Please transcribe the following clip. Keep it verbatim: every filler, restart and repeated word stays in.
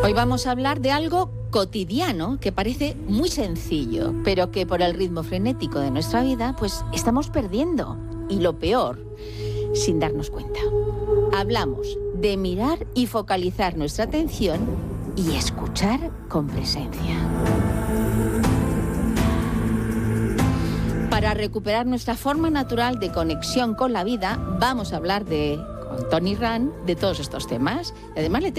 Hoy vamos a hablar de algo cotidiano que parece muy sencillo, pero que por el ritmo frenético de nuestra vida, pues estamos perdiendo. Y lo peor, sin darnos cuenta. Hablamos de mirar y focalizar nuestra atención y escuchar con presencia. Para recuperar nuestra forma natural de conexión con la vida, vamos a hablar de, con Tony Rand de todos estos temas. Además, le